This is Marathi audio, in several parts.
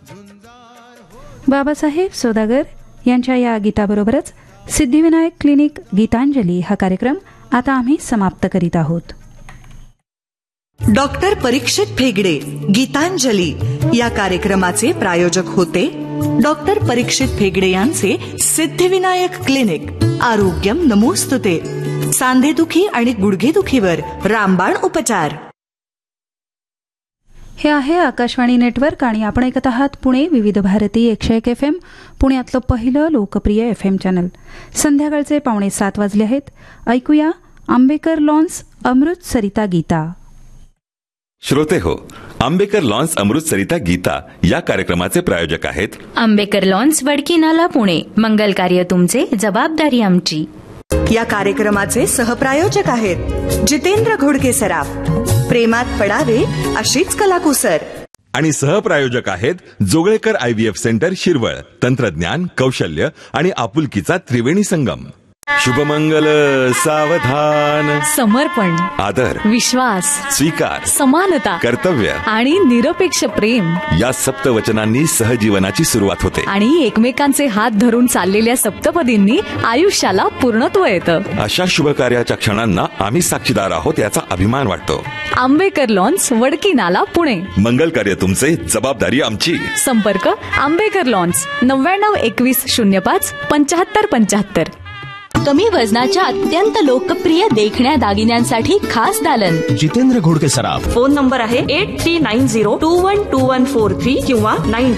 बाबासाहेब सौदागर यांच्या या गीताबरोबरच सिद्धिविनायक क्लिनिक गीतांजली हा कार्यक्रम आता आम्ही समाप्त करीत आहोत. डॉक्टर परीक्षित भेगडे गीतांजली या कार्यक्रमाचे प्रायोजक होते डॉक्टर परीक्षित भेगडे यांचे सिद्धिविनायक क्लिनिक. आरोग्यम नमोस्तुते. सांधेदुखी आणि गुडघेदुखीवर रामबाण उपचार. हे आहे आकाशवाणी नेटवर्क आणि आपण ऐकत आहात पुणे विविध भारती 101 FM, पुण्यातलं पहिलं लोकप्रिय FM चॅनल. संध्याकाळचे 6:45 वाजले आहेत. ऐकूया आंबेकर लॉन्स अमृत सरिता गीता. श्रोते हो, आंबेकर लॉन्स अमृत सरिता गीता या कार्यक्रमाचे प्रायोजक आहेत आंबेकर लॉन्स वडकी नाला पुणे. मंगल कार्य तुमचे, जबाबदारी आमची. या कार्यक्रमाचे सहप्रायोजक आहेत जितेंद्र घोडके सराफ. प्रेमात पडावे अशीच कलाकुसर. आणि सहप्रायोजक आहेत जोगळेकर IVF सेंटर शिरवळ. तंत्रज्ञान, कौशल्य आणि आपुलकीचा त्रिवेणी संगम. शुभमंगल सावधान. समर्पण, आदर, विश्वास, स्वीकार, समानता, कर्तव्य आणि निरपेक्ष प्रेम या सप्तवचनांनी सहजीवनाची सुरुवात होते. आणि एकमेकांचे हात धरून चाललेल्या सप्तपदींनी आयुष्याला पूर्णत्व येतं. अशा शुभ कार्याच्या क्षणांना आम्ही साक्षीदार आहोत याचा अभिमान वाटतो. आंबेकर लॉन्स वडकी नाला पुणे. मंगल कार्य तुमचे, जबाबदारी आमची. संपर्क आंबेकर लॉन्स 992105 7575. कमी वजनाच्या अत्यंत लोकप्रिय देखण्या दागिन्यांसाठी खास दालन जितेंद्र घोडके सराफ. फोन नंबर आहे 8390212143 किंवा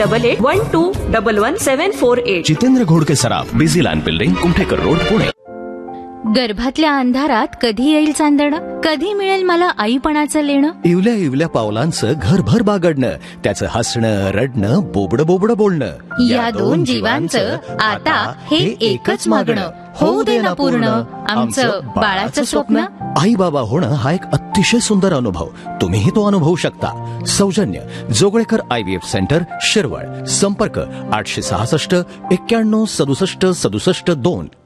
9881211748. जितेंद्र घोडके सराफ, busy land building, Kumthekar road, Pune. गर्भातल्या अंधारात कधी येईल चांदणं, कधी मिळेल मला आईपणाचं लेणं. इवल्या इवल्या पावलांचं घरभर बागडणं, त्याचं हसणं, रडणं, बोबडं बोबडं बोलणं. या दोन जीवांचं आता हे एकच मागणं. होऊ दे ना पूर्ण आमचं बाळाचं स्वप्न. आई बाबा होणं हा एक अतिशय सुंदर अनुभव. तुम्हीही तो अनुभवू शकता. सौजन्य जोगळेकर IVF सेंटर शिरवळ. संपर्क 866 91 67 67 2.